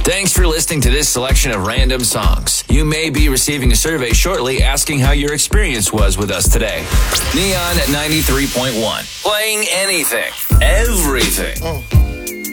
Thanks for listening to this selection of random songs. You may be receiving a survey shortly asking how your experience was with us today. Neon at 93.1. Playing anything, everything.